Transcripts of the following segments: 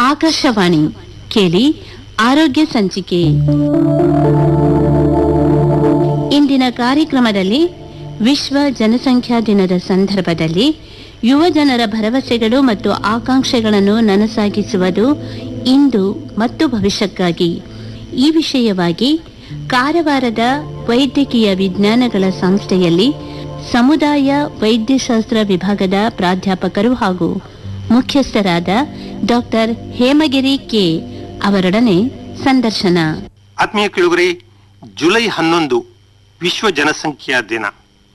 ಆಕಾಶವಾಣಿ ಕೇಳಿ ಆರೋಗ್ಯ ಸಂಚಿಕೆ. ಇಂದಿನ ಕಾರ್ಯಕ್ರಮದಲ್ಲಿ ವಿಶ್ವ ಜನಸಂಖ್ಯಾ ದಿನದ ಸಂದರ್ಭದಲ್ಲಿ ಯುವ ಜನರ ಭರವಸೆಗಳು ಮತ್ತು ಆಕಾಂಕ್ಷೆಗಳನ್ನು ನನಸಾಗಿಸುವುದು ಇಂದು ಮತ್ತು ಭವಿಷ್ಯಕ್ಕಾಗಿ ಈ ವಿಷಯವಾಗಿ ಕಾರವಾರದ ವೈದ್ಯಕೀಯ ವಿಜ್ಞಾನಗಳ ಸಂಸ್ಥೆಯಲ್ಲಿ ಸಮುದಾಯ ವೈದ್ಯಶಾಸ್ತ್ರ ವಿಭಾಗದ ಪ್ರಾಧ್ಯಾಪಕರು ಹಾಗೂ ಮುಖ್ಯಸ್ಥರಾದ ಡಾಕ್ಟರ್ ಹೇಮಗಿರಿ ಕೆ ಅವರೊಡನೆ ಸಂದರ್ಶನ. ಆತ್ಮೀಯ ಕೇಳುಗರೆ, ಜುಲೈ 11 ವಿಶ್ವ ಜನಸಂಖ್ಯಾ ದಿನ.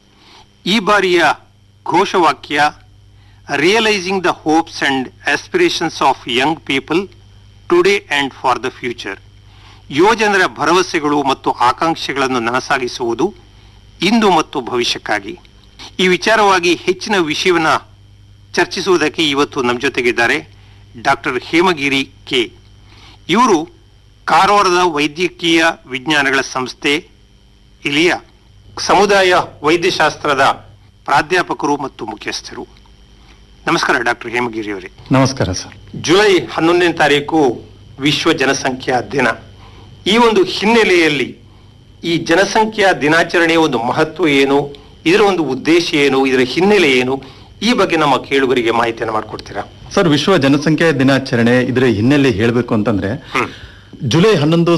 ಈ ಬಾರಿಯ ಘೋಷವಾಕ್ಯ realising the hopes and aspirations of Young people today and for the future. ಯುವಜನರ ಭರವಸೆಗಳು ಮತ್ತು ಆಕಾಂಕ್ಷೆಗಳನ್ನು ನನಸಾಗಿಸುವುದು ಇಂದು ಮತ್ತು ಭವಿಷ್ಯಕ್ಕಾಗಿ. ಈ ವಿಚಾರವಾಗಿ ಹೆಚ್ಚಿನ ವಿಷಯವನ್ನು ಚರ್ಚಿಸುವುದಕ್ಕೆ ಇವತ್ತು ನಮ್ಮ ಜೊತೆಗಿದ್ದಾರೆ ಡಾಕ್ಟರ್ ಹೇಮಗಿರಿ ಕೆ. ಇವರು ಕಾರವಾರದ ವೈದ್ಯಕೀಯ ವಿಜ್ಞಾನಗಳ ಸಂಸ್ಥೆ ಇಲ್ಲಿಯ ಸಮುದಾಯ ವೈದ್ಯಶಾಸ್ತ್ರದ ಪ್ರಾಧ್ಯಾಪಕರು ಮತ್ತು ಮುಖ್ಯಸ್ಥರು. ನಮಸ್ಕಾರ ಡಾಕ್ಟರ್ ಹೇಮಗಿರಿ ಅವರೇ. ನಮಸ್ಕಾರ ಸರ್. ಜುಲೈ 11ನೇ ತಾರೀಕು ವಿಶ್ವ ಜನಸಂಖ್ಯಾ ದಿನ. ಈ ಒಂದು ಹಿನ್ನೆಲೆಯಲ್ಲಿ ಈ ಜನಸಂಖ್ಯಾ ದಿನಾಚರಣೆಯ ಒಂದು ಮಹತ್ವ ಏನು, ಇದರ ಒಂದು ಉದ್ದೇಶ ಏನು, ಇದರ ಹಿನ್ನೆಲೆ ಏನು, ಈ ಬಗ್ಗೆ ನಮ್ಮ ಕೇಳುಗರಿಗೆ ಮಾಹಿತಿಯನ್ನು ಮಾಡಿಕೊಡ್ತೀರಾ ಸರ್? ವಿಶ್ವ ಜನಸಂಖ್ಯಾ ದಿನಾಚರಣೆ ಇದರ ಹಿನ್ನೆಲೆ ಹೇಳಬೇಕು ಅಂತಂದ್ರೆ, ಜುಲೈ 11,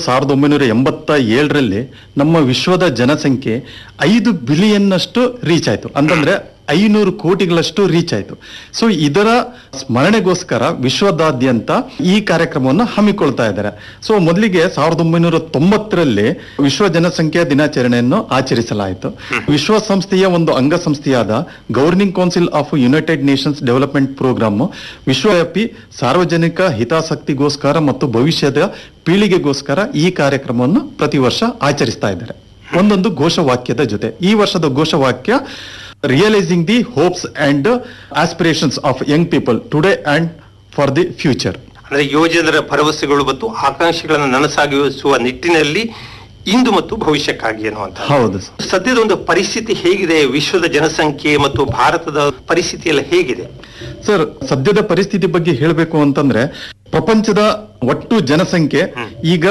1987ರಲ್ಲಿ ನಮ್ಮ ವಿಶ್ವದ ಜನಸಂಖ್ಯೆ 5 ಬಿಲಿಯನ್ನಷ್ಟು ರೀಚ್ ಆಯ್ತು. ಅಂತಂದ್ರೆ 500 ಕೋಟಿಗಳಷ್ಟು ರೀಚ್ ಆಯ್ತು. ಸೊ ಇದರ ಸ್ಮರಣೆಗೋಸ್ಕರ ವಿಶ್ವದಾದ್ಯಂತ ಈ ಕಾರ್ಯಕ್ರಮವನ್ನು ಹಮ್ಮಿಕೊಳ್ತಾ ಇದ್ದಾರೆ. ಸೊ ಮೊದಲಿಗೆ 1990ರಲ್ಲಿ ವಿಶ್ವ ಜನಸಂಖ್ಯಾ ದಿನಾಚರಣೆಯನ್ನು ಆಚರಿಸಲಾಯಿತು. ವಿಶ್ವಸಂಸ್ಥೆಯ ಒಂದು ಅಂಗಸಂಸ್ಥೆಯಾದ governing council of United Nations development program ವಿಶ್ವವ್ಯಾಪಿ ಸಾರ್ವಜನಿಕ ಹಿತಾಸಕ್ತಿಗೋಸ್ಕರ ಮತ್ತು ಭವಿಷ್ಯದ ಪೀಳಿಗೆಗೋಸ್ಕರ ಈ ಕಾರ್ಯಕ್ರಮವನ್ನು ಪ್ರತಿ ವರ್ಷ ಆಚರಿಸ್ತಾ ಇದ್ದಾರೆ ಒಂದೊಂದು ಘೋಷವಾಕ್ಯದ ಜೊತೆ. ಈ ವರ್ಷದ ಘೋಷವಾಕ್ಯ realising the hopes and aspirations of Young people today and for the future. ಅಂದ್ರೆ ಯುವಜನರ ಭರವಸೆಗಳು ಮತ್ತು ಆಕಾಂಕ್ಷೆಗಳನ್ನು ನನಸಾಗಿಸುವ ನಿಟ್ಟಿನಲ್ಲಿ ಇಂದು ಮತ್ತು ಭವಿಷ್ಯಕ್ಕಾಗಿ ಅನ್ನುವಂತ. ಹೌದು. ಸದ್ಯದ ಒಂದು ಪರಿಸ್ಥಿತಿ ಹೇಗಿದೆ? ವಿಶ್ವದ ಜನಸಂಖ್ಯೆ ಮತ್ತು ಭಾರತದ ಪರಿಸ್ಥಿತಿ ಎಲ್ಲ ಹೇಗಿದೆ ಸರ್? ಸದ್ಯದ ಪರಿಸ್ಥಿತಿ ಬಗ್ಗೆ ಹೇಳಬೇಕು ಅಂತಂದ್ರೆ, ಪ್ರಪಂಚದ ಒಟ್ಟು ಜನಸಂಖ್ಯೆ ಈಗ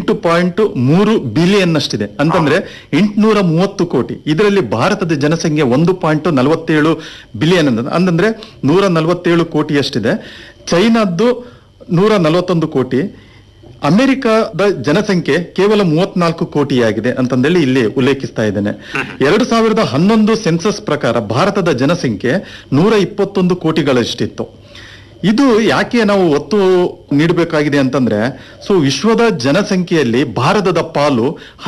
8.3 ಬಿಲಿಯನ್ ಅಷ್ಟಿದೆ. ಅಂತಂದ್ರೆ 830 ಕೋಟಿ. ಇದರಲ್ಲಿ ಭಾರತದ ಜನಸಂಖ್ಯೆ 1.47 ಬಿಲಿಯನ್ ಅಂತಂದ್ರೆ 147 ಕೋಟಿಯಷ್ಟಿದೆ. ಚೈನಾದ್ದು 141 ಕೋಟಿ. ಅಮೆರಿಕದ ಜನಸಂಖ್ಯೆ ಕೇವಲ 34 ಕೋಟಿಯಾಗಿದೆ ಅಂತಂದೇಳಿ ಇಲ್ಲಿ ಉಲ್ಲೇಖಿಸ್ತಾ ಇದ್ದೇನೆ. 2011 ಸೆನ್ಸಸ್ ಪ್ರಕಾರ ಭಾರತದ ಜನಸಂಖ್ಯೆ 121 ಕೋಟಿಗಳಷ್ಟಿತ್ತು. ಇದು ಯಾಕೆ ನಾವು ಒತ್ತು ನೀಡಬೇಕಾಗಿದೆ ಅಂತಂದ್ರೆ, ಸೊ ವಿಶ್ವದ ಜನಸಂಖ್ಯೆಯಲ್ಲಿ ಭಾರತದ ಪಾಲು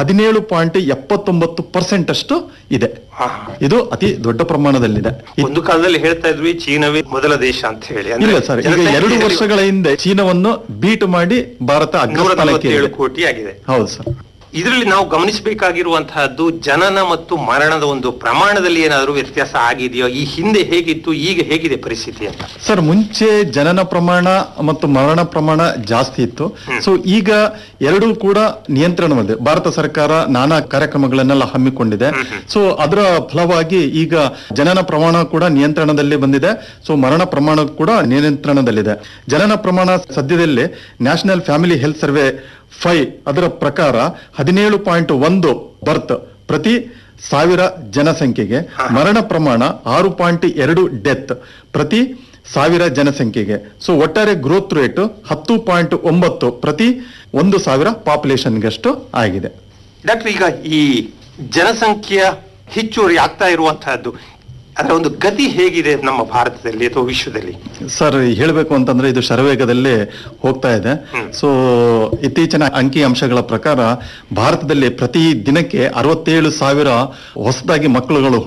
17.79% ಅಷ್ಟು ಇದೆ. ಇದು ಅತಿ ದೊಡ್ಡ ಪ್ರಮಾಣದಲ್ಲಿದೆ. ಒಂದು ಕಾಲದಲ್ಲಿ ಹೇಳ್ತಾ ಇದ್ವಿ ಚೀನವೇ ಮೊದಲ ದೇಶ ಅಂತ ಹೇಳಿ. ಇಲ್ಲ ಸರ್, ಈಗ 2 ವರ್ಷಗಳ ಹಿಂದೆ ಚೀನಾವನ್ನು ಬೀಟ್ ಮಾಡಿ ಭಾರತ 147 ಕೋಟಿ ಆಗಿದೆ. ಹೌದು ಸರ್. ಇದರಲ್ಲಿ ನಾವು ಗಮನಿಸಬೇಕಾಗಿರುವಂತಹದ್ದು ಜನನ ಮತ್ತು ಮರಣದ ಒಂದು ಪ್ರಮಾಣದಲ್ಲಿ ಏನಾದರೂ ವ್ಯತ್ಯಾಸ ಆಗಿದೆಯೋ? ಈ ಹಿಂದೆ ಹೇಗಿತ್ತು, ಈಗ ಹೇಗಿದೆ ಪರಿಸ್ಥಿತಿ ಅಂತ? ಸರ್, ಮುಂಚೆ ಜನನ ಪ್ರಮಾಣ ಮತ್ತು ಮರಣ ಪ್ರಮಾಣ ಜಾಸ್ತಿ ಇತ್ತು. ಸೊ ಈಗ ಎರಡೂ ಕೂಡ ನಿಯಂತ್ರಣವಿದೆ. ಭಾರತ ಸರ್ಕಾರ ನಾನಾ ಕಾರ್ಯಕ್ರಮಗಳನ್ನೆಲ್ಲ ಹಮ್ಮಿಕೊಂಡಿದೆ. ಸೊ ಅದರ ಫಲವಾಗಿ ಈಗ ಜನನ ಪ್ರಮಾಣ ಕೂಡ ನಿಯಂತ್ರಣದಲ್ಲಿ ಬಂದಿದೆ. ಸೊ ಮರಣ ಪ್ರಮಾಣ ಕೂಡ ನಿಯಂತ್ರಣದಲ್ಲಿದೆ. ಜನನ ಪ್ರಮಾಣ ಸದ್ಯದಲ್ಲಿ ನ್ಯಾಷನಲ್ ಫ್ಯಾಮಿಲಿ ಹೆಲ್ತ್ ಸರ್ವೆ 5 ಅದರ ಪ್ರಕಾರ 17.1 ಬರ್ತ್ ಪ್ರತಿ 1000 ಜನಸಂಖ್ಯೆಗೆ, ಮರಣ ಪ್ರಮಾಣ 6.2 ಡೆತ್ ಪ್ರತಿ 1000 ಜನಸಂಖ್ಯೆಗೆ. ಸೊ ಒಟ್ಟಾರೆ ಗ್ರೋತ್ ರೇಟ್ 10.9 ಪ್ರತಿ 1000 ಪಾಪ್ಯುಲೇಷನ್ಗಷ್ಟು ಆಗಿದೆ. ಡಾಕ್ಟರ್, ಈಗ ಈ ಜನಸಂಖ್ಯೆಯ ಹೆಚ್ಚುವರಿ ಆಗ್ತಾ ಇರುವಂತಹದ್ದು ಅದರ ಒಂದು ಗತಿ ಹೇಗಿದೆ ನಮ್ಮ ಭಾರತದಲ್ಲಿ ಅಥವಾ ವಿಶ್ವದಲ್ಲಿ? ಸರ್, ಹೇಳಬೇಕು ಅಂತಂದ್ರೆ ಇದು ಶರವೇಗದಲ್ಲಿ ಹೋಗ್ತಾ ಇದೆ. ಸೊ ಇತ್ತೀಚಿನ ಅಂಕಿ ಅಂಶಗಳ ಪ್ರಕಾರ ಭಾರತದಲ್ಲಿ ಪ್ರತಿ ದಿನಕ್ಕೆ 67,000 ಹೊಸದಾಗಿ ಮಕ್ಕಳುಗಳು